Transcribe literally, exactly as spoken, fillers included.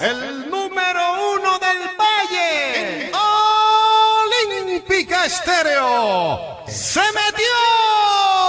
el número uno del Valle, Olímpica Estéreo, se metió.